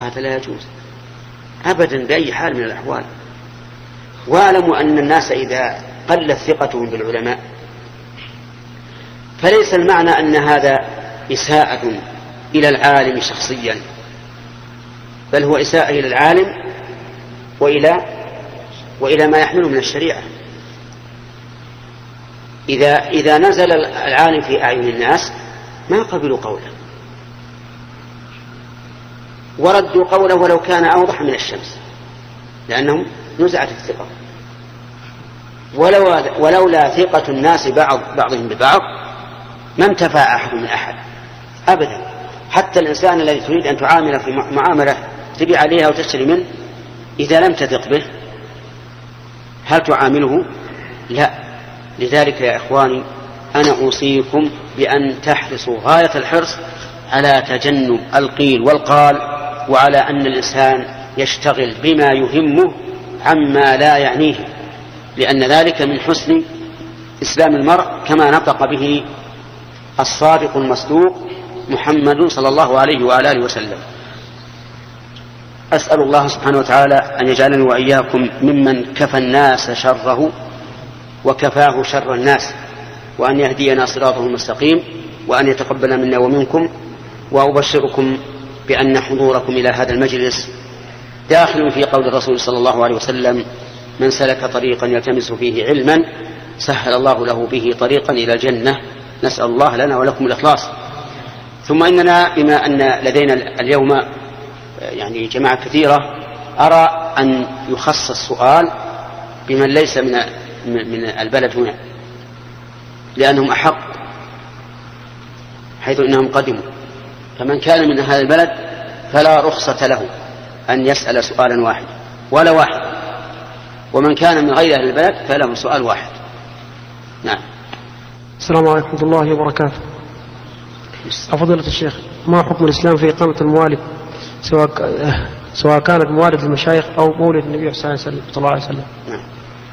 هذا لا يجوز أبدا بأي حال من الأحوال. واعلموا أن الناس إذا قلت ثقتهم بالعلماء فليس المعنى أن هذا إساءة إلى العالم شخصيا، بل هو إساءة إلى العالم وإلى ما يحمله من الشريعة. إذا نزل العالم في أعين الناس ما قبلوا قوله وردوا قوله ولو كان أوضح من الشمس، لأنهم نزعت الثقة. ولولا ثقة الناس بعضهم ببعض ما انتفع أحد من أحد أبدا. حتى الإنسان الذي تريد أن تعامل في معاملة تبي عليها وتشتري منه، إذا لم تثق به هل تعامله؟ لا. لذلك يا إخواني أنا أوصيكم بأن تحرصوا غاية الحرص على تجنب القيل والقال، وعلى أن الإنسان يشتغل بما يهمه عما لا يعنيه، لأن ذلك من حسن إسلام المرء كما نطق به الصادق المصدوق محمد صلى الله عليه وآله وسلم. أسأل الله سبحانه وتعالى أن يجعلني وإياكم ممن كفى الناس شره وكفاه شر الناس، وأن يهدينا صراطه المستقيم، وأن يتقبل منا ومنكم. وأبشركم بأن حضوركم إلى هذا المجلس داخل في قول الرسول صلى الله عليه وسلم: من سلك طريقا يلتمس فيه علما سهل الله له به طريقا إلى الجنة. نسأل الله لنا ولكم الإخلاص. ثم إننا بما أن لدينا اليوم يعني جماعة كثيرة، أرى أن يخصص سؤال بمن ليس من البلد هنا، لأنهم أحق، حيث إنهم قدموا. فمن كان من هذا البلد فلا رخصة له أن يسأل سؤالا واحد ولا واحد، ومن كان من غير أهل البلد فله سؤال واحد. نعم. السلام عليكم ورحمة الله وبركاته. فضيلة الشيخ، ما حكم الإسلام في إقامة الموالد سواء كانت موالد المشايخ أو مولد النبي صلى الله عليه وسلم؟ نعم.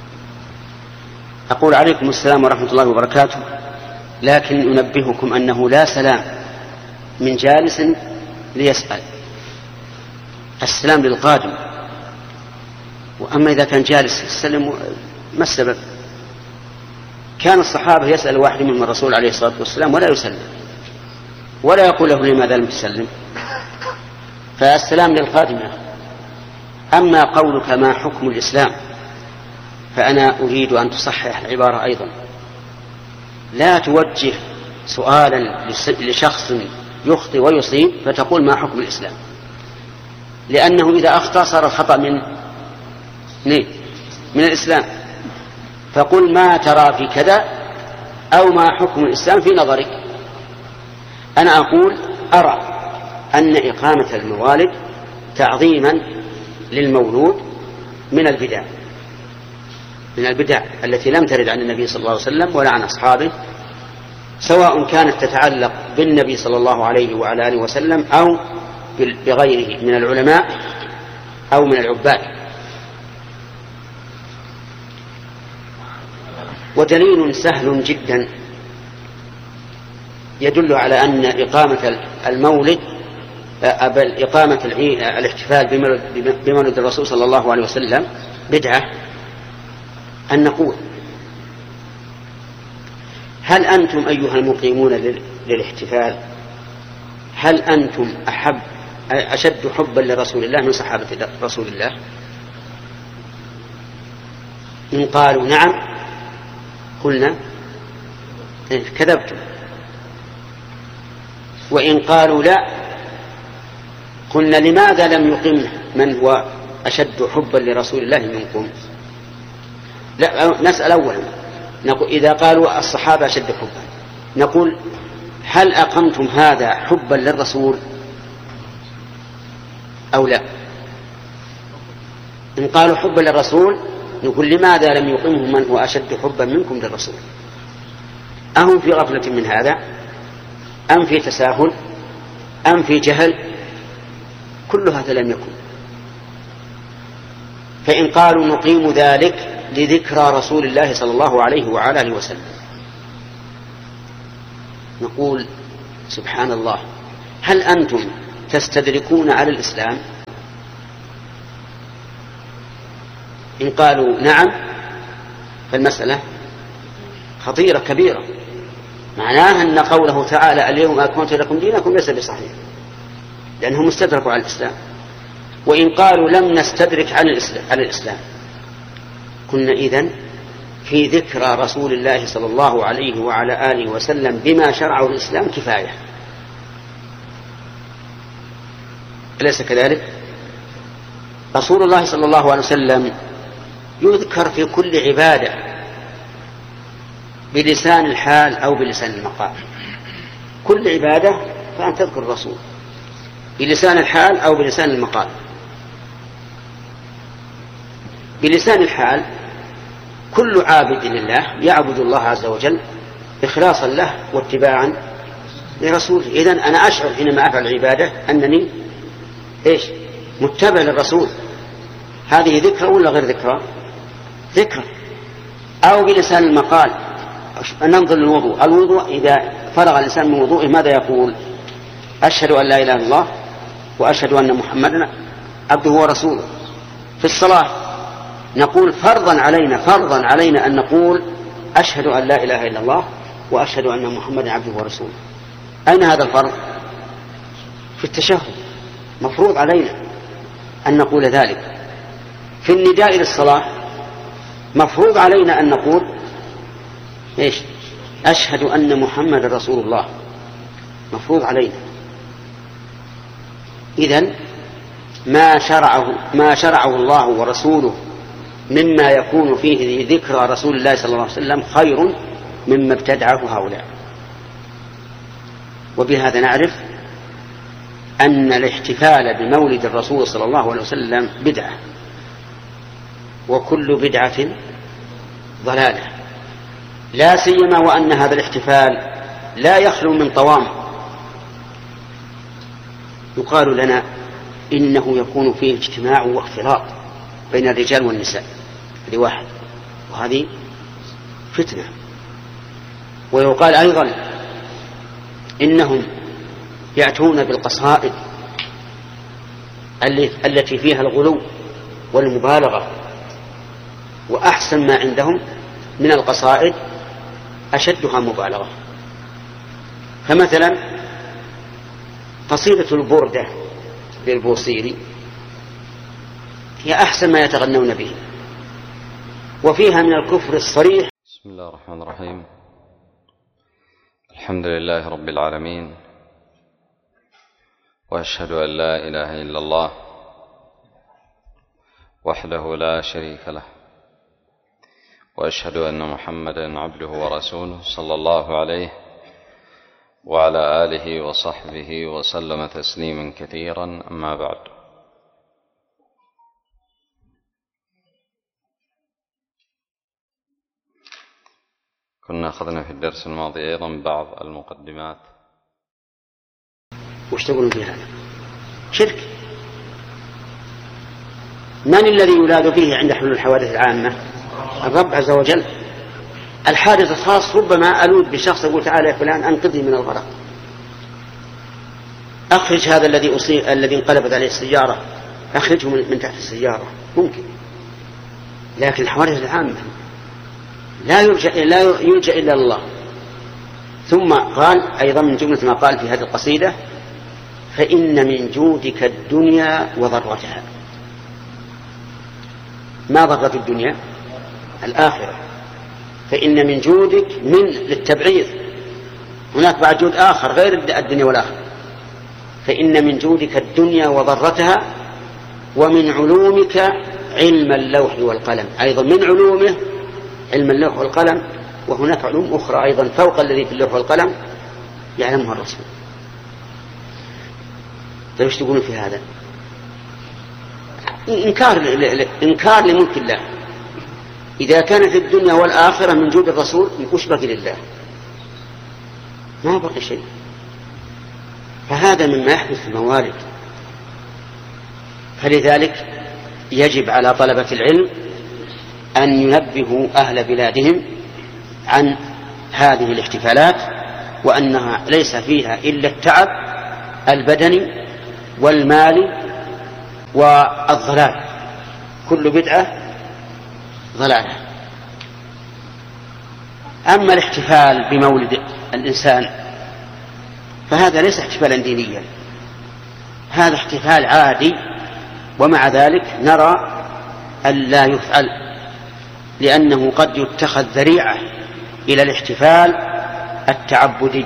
أقول عليكم السلام ورحمة الله وبركاته، لكن أنبهكم أنه لا سلام من جالس ليسأل، السلام للقادم. وأما إذا كان جالس يسلم ما السبب؟ كان الصحابة يسأل واحد منهم الرسول عليه الصلاة والسلام ولا يسلم، ولا يقول له لماذا لم تسلم. فالسلام للقادم. أما قولك ما حكم الإسلام، فأنا أريد أن تصحح العبارة أيضا. لا توجه سؤالا لشخص يخطئ ويصيب فتقول ما حكم الإسلام، لأنه إذا أخطأ صار الخطأ من الإسلام. فقل ما ترى في كذا، أو ما حكم الإسلام في نظرك. أنا أقول أرى أن إقامة الموالد تعظيما للمولود من البدع التي لم ترد عن النبي صلى الله عليه وسلم ولا عن أصحابه، سواء كانت تتعلق بالنبي صلى الله عليه وعلى آله وسلم أو بغيره من العلماء أو من العباد. ودليل سهل جدا يدل على أن إقامة المولد إقامة الاحتفال بمولد الرسول صلى الله عليه وسلم بدعة، أن نقول: هل أنتم أيها المقيمون للاحتفال، هل أنتم أشد حبا لرسول الله من صحابة رسول الله؟ إن قالوا نعم قلنا كذبتم، وإن قالوا لا قلنا لماذا لم يقم من هو أشد حبا لرسول الله منكم؟ لا، نسأل أولا، نقول إذا قالوا الصحابة أشد حبا نقول: هل أقمتم هذا حبا للرسول أو لا؟ إن قالوا حبا للرسول نقول: لماذا لم يقمه من هو أشد حبا منكم للرسول؟ أهم في غفلة من هذا، أم في تساهل، أم في جهل؟ كل هذا لم يكن. فإن قالوا نقيم ذلك لذكرى رسول الله صلى الله عليه وعلى آله وسلم، نقول: سبحان الله، هل أنتم تستدركون على الإسلام إن قالوا نعم فالمسألة خطيرة كبيرة، معناها أن قوله تعالى اليوم أكملت لكم دينكم ليس بصحيح، لأنهم استدركوا على الإسلام. وإن قالوا لم نستدرك على الإسلام كنا إذن في ذكرى رسول الله صلى الله عليه وعلى آله وسلم بما شرعه الإسلام كفاية، أليس كذلك؟ رسول الله صلى الله عليه وسلم يذكر في كل عبادة بلسان الحال أو بلسان المقال، كل عبادة فأن تذكر الرسول بلسان الحال أو بلسان المقال. بلسان الحال كل عابد لله يعبد الله عز وجل إخلاصا له واتباعا لرسوله. إذن أنا أشعر حينما أفعل العبادة أنني متبع للرسول. هذه ذكرى ولا غير ذكرى؟ ذكرى. أو بلسان المقال ننظر للوضوء، الوضوء إذا فرغ الإنسان من وضوءه ماذا يقول؟ أشهد أن لا إله إلا الله وأشهد أن محمدا عبده ورسوله. في الصلاة نقول فرضا علينا أن نقول أشهد أن لا إله إلا الله وأشهد أن محمدا عبده ورسوله. أين هذا الفرض؟ في التشهد، مفروض علينا أن نقول ذلك. في النداء للصلاة مفروض علينا أن نقول أشهد أن محمد رسول الله، مفروض علينا. إذن ما شرعه الله ورسوله مما يكون فيه ذكرى رسول الله صلى الله عليه وسلم خير مما ابتدعه هؤلاء. وبهذا نعرف أن الاحتفال بمولد الرسول صلى الله عليه وسلم بدعة، وكل بدعة ضلالة، لا سيما وأن هذا الاحتفال لا يخلو من طوام. يقال لنا إنه يكون فيه اجتماع واختلاط بين الرجال والنساء لواحد، وهذه فتنة. ويقال أيضا إنهم يأتون بالقصائد التي فيها الغلو والمبالغة، وأحسن ما عندهم من القصائد أشدها مبالغة. فمثلا قصيدة البردة للبوصيري هي أحسن ما يتغنون به، وفيها من الكفر الصريح. بسم الله الرحمن الرحيم. الحمد لله رب العالمين، وأشهد أن لا إله إلا الله وحده لا شريك له، وأشهد أن محمدا عبده ورسوله صلى الله عليه وعلى آله وصحبه وسلم تسليما كثيرا. أما بعد، كنا أخذنا في الدرس الماضي أيضا بعض المقدمات. وش تقولون في هذا؟ شرك. من الذي يولاد فيه عند حلول الحوادث العامة؟ الرب عز وجل. الحادث الخاص ربما ألود بشخص يقول تعالى يا فلان أنقذني من الغرق، أخرج هذا الذي انقلبت عليه السيارة، أخرجه من تحت السيارة، ممكن. لكن الحوادث العامة لا يلجأ إلا الله. ثم قال أيضا من جملة ما قال في هذه القصيدة: فإن من جودك الدنيا وضرتها. ما ضرة الدنيا؟ الآخرة. فإن من جودك من للتبعيض، هناك بعد جود آخر غير الدنيا والآخرة. فإن من جودك الدنيا وضرتها، ومن علومك علم اللوح والقلم. أيضا من علومه علم اللوح والقلم، وهناك علوم أخرى أيضا فوق الذي في اللوح والقلم يعلمها الرسول. طيب ايش تقولون في هذا؟ إنكار لملك الله. إذا كان في الدنيا والآخرة من جود الرسول وش بقي لله؟ ما بقي شيء. فهذا مما يحدث في الموالد. فلذلك يجب على طلبة العلم أن ينبهوا أهل بلادهم عن هذه الاحتفالات، وأنها ليس فيها إلا التعب البدني والمالي والضلال. كل بدعة ضلالة. أما الاحتفال بمولد الإنسان فهذا ليس احتفالا دينيا، هذا احتفال عادي، ومع ذلك نرى أن لا يفعل، لأنه قد يتخذ ذريعة إلى الاحتفال التعبدي.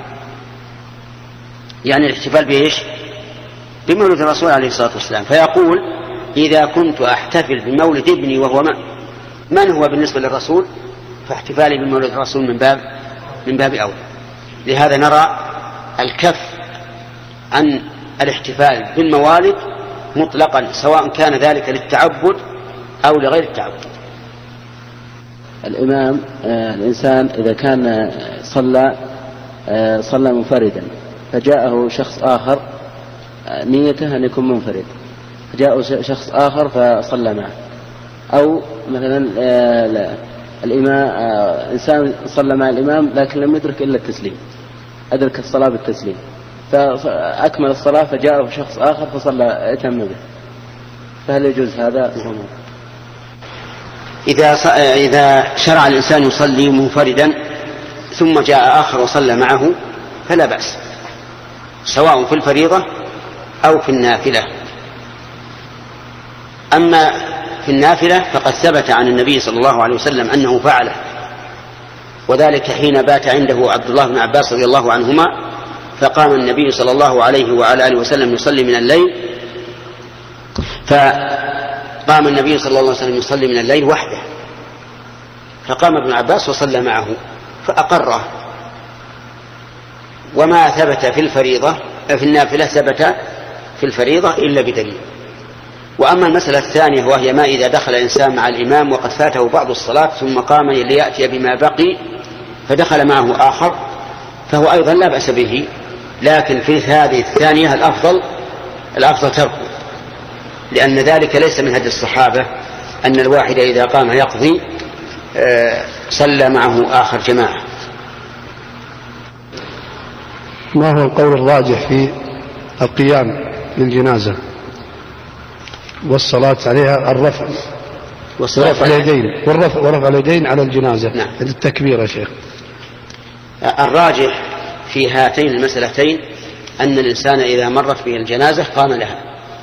يعني الاحتفال بإيش؟ بمولد الرسول عليه الصلاة والسلام، فيقول إذا كنت أحتفل بمولد ابني وهو من هو بالنسبة للرسول، فاحتفالي بمولد الرسول من باب أولى. لهذا نرى الكف عن الاحتفال بالموالد مطلقا، سواء كان ذلك للتعبد أو لغير التعبد. الإمام الإنسان إذا كان صلى منفردا فجاءه شخص آخر نيته أن يكون منفرد، فجاءه شخص آخر فصلى معه، أو مثلا الإمام إنسان صلى مع الإمام لكن لم يدرك إلا التسليم، أدرك الصلاة بالتسليم فأكمل الصلاة فجاءه شخص آخر فصلى أتم به، فهل يجوز هذا؟ إذا شرع الإنسان يصلي منفردا ثم جاء آخر وصلى معه فلا بأس، سواء في الفريضة أو في النافلة. أما في النافلة فقد ثبت عن النبي صلى الله عليه وسلم أنه فعله، وذلك حين بات عنده عبد الله بن عباس رضي الله عنهما، فقام النبي صلى الله عليه وعلى آله وسلم يصلي من الليل، فقام النبي صلى الله عليه وسلم يصلي من الليل وحده، فقام ابن عباس وصلى معه فأقره. وما ثبت في الفريضة في النافلة ثبت في الفريضة إلا بدليل. وأما المسألة الثانية وهي ما إذا دخل إنسان مع الإمام وقد فاته بعض الصلاة ثم قام ليأتي بما بقي فدخل معه آخر، فهو أيضا لا بأس به، لكن في هذه الثانية الأفضل تركه، لأن ذلك ليس من هدي الصحابة أن الواحد إذا قام يقضي صلى معه آخر جماعة. ما هو القول الراجح في القيام للجنازة والصلاة عليها الرفع ورفع اليدين ورفع اليدين على الجنازة؟ نعم. التكبير يا شيخ. الراجح في هاتين المسألتين أن الإنسان إذا مرت به الجنازة قام لها.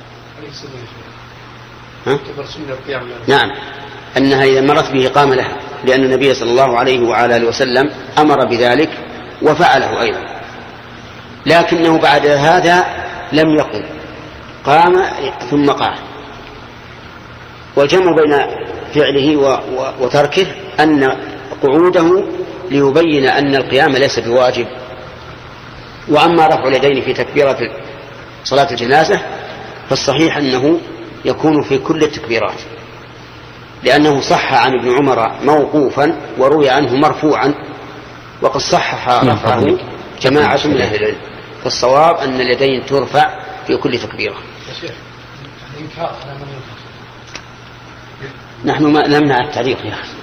نعم، أنها إذا مرت به قام لها، لأن النبي صلى الله عليه وعلى آله وسلم أمر بذلك وفعله أيضا، لكنه بعد هذا لم يقل، قام ثم قال. والجمع بين فعله وتركه أن قعوده ليبين أن القيام ليس بواجب. وأما رفع اليدين في تكبيرة صلاة الجنازة فالصحيح أنه يكون في كل التكبيرات، لأنه صح عن ابن عمر موقوفا وروي عنه مرفوعا، وقد صحح رفعه جماعة من أهل العلم، فالصواب أن اليدين ترفع في كل تكبيرة. نحن ما نمنع التعليق يا أخي.